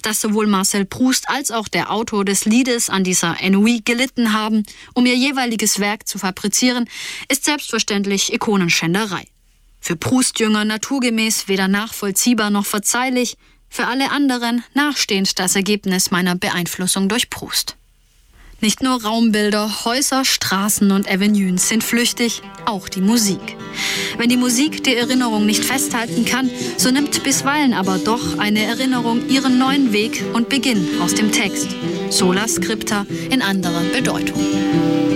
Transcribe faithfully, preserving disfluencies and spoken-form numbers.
Dass sowohl Marcel Proust als auch der Autor des Liedes an dieser Ennui gelitten haben, um ihr jeweiliges Werk zu fabrizieren, ist selbstverständlich Ikonenschänderei. Für Proust-Jünger naturgemäß weder nachvollziehbar noch verzeihlich, für alle anderen nachstehend das Ergebnis meiner Beeinflussung durch Proust. Nicht nur Raumbilder, Häuser, Straßen und Avenuen sind flüchtig, auch die Musik. Wenn die Musik die Erinnerung nicht festhalten kann, so nimmt bisweilen aber doch eine Erinnerung ihren neuen Weg und Beginn aus dem Text. Sola scripta in anderer Bedeutung.